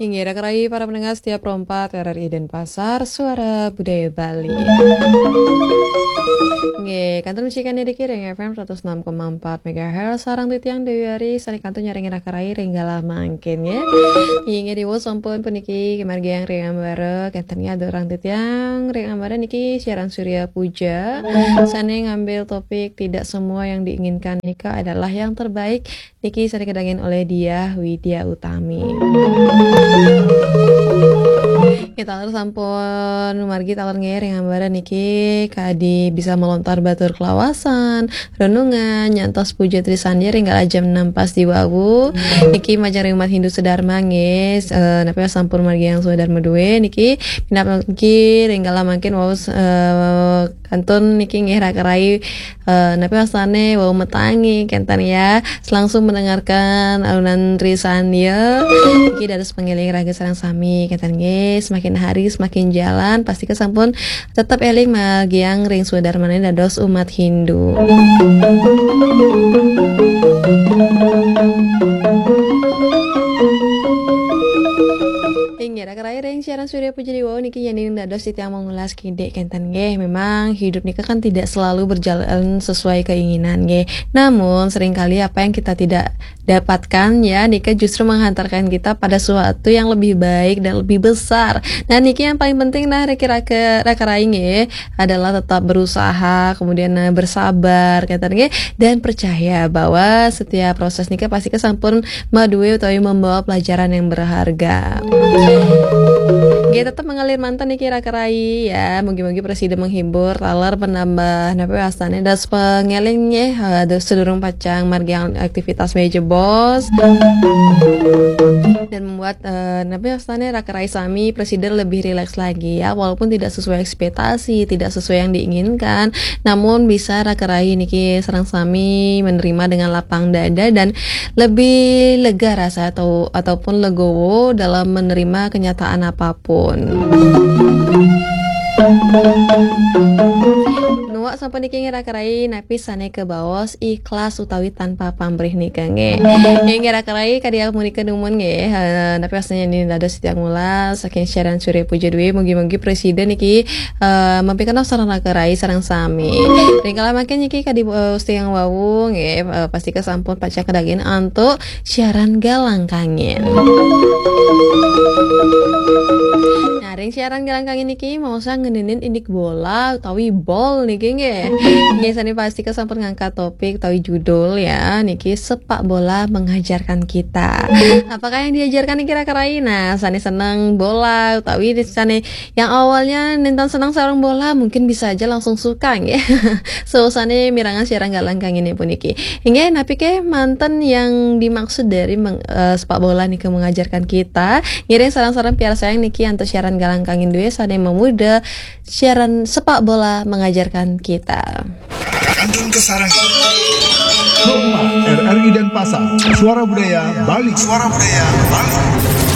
Hingga kerai para pendengar setiap rompat RRI Denpasar, Suara Budaya Bali. Nggih, kantor musikan di Kiring FM 106,4 MHz sarang titiang Dewi Ari sani kantor nyaring kerai ringgala mangkin ya. Hingga diwo sampun puniki kemargi yang ring ambara kentenya ada orang titiang ring ambara niki siaran Surya Puja. Sani ngambil topik tidak semua yang diinginkan nikah adalah yang terbaik. Niki sani kedangin oleh Diah Widya Utami. Kita harus sampun margi tawar ngering ambara niki kadi bisa melontar batur kelawasan renungan nyantos puja trisandi ringgal jam 6 pas di wawu niki majari umat Hindu sedharma ngis napa sampun margi yang sedharma duwe niki pinap niki ringgal makin wawu kantun niki ngira kerai napa asane wawu metangi kentan ya langsung mendengarkan alunan trisandi niki dari pengiling raga sareng sami kentan nggih semakin hari semakin jalan pasti kesampun tetap eling magiang ring sudarmane dados umat Hindu. Hingga kerai ring siaran Surya Puja di wow niki yang dados sitiang mengulas kide kenten nggih memang hidup nika kan tidak selalu berjalan sesuai keinginan nggih. Namun seringkali apa yang kita tidak dapatkan ya nika justru menghantarkan kita pada sesuatu yang lebih baik dan lebih besar. Nah niki yang paling penting nah kerai nggih adalah tetap berusaha kemudian bersabar kenten nggih dan percaya bahwa setiap proses nika pasti kesampun maduwe utawi membawa pelajaran yang berharga. Kita tetap mengalir mantan nih kira-kerai ya mugi-mugi presiden menghibur talar penambah nape astane das pengelingnya ada sedurung pacang margi aktivitas meja bos dan membuat nape astane rakerai sami presiden lebih rileks lagi ya walaupun tidak sesuai ekspektasi tidak sesuai yang diinginkan namun bisa rakerai niki serang sami menerima dengan lapang dada dan lebih lega rasa ataupun legowo dalam menerima kenyataan apapun. Nuwak sampai niki ngira-kerai napi sane ke bawos ikhlas utawi tanpa pamrih nikah nge. Yang ngira-kerai kadia muni kedumun nge. Napi aslinya ini dados setiap mula saking siaran Surya Puja Dwi mugi-mugi presiden niki mempikan sarana kerai sarang sami. Ringkala makin niki kadi yang wawu nge pasti kesampun pacak kedagin antuk siaran galang kangen. Ring siaran galang kangen niki mau sang ngenenin indik bola utawi bol niki nggih. Nggih sani pasti kesampun ngangkat topik utawi judul ya niki sepak bola mengajarkan kita. Apakah yang diajarkan niki kira-kira nah sani seneng bola utawi sani yang awalnya nintan senang sarung bola mungkin bisa aja langsung suka nggih. So sani mirangan siaran galang kangen pun niki. Nggih napi ke manten yang dimaksud dari sepak bola niki mengajarkan kita. Ngiring sarang-sarang piara sayang niki antar siaran galang kangen duwe sane memuda siaran sepak bola mengajarkan kita. Kantun kesarang RRI Denpasar, Suara Budaya Bali. Suara Budaya Bali.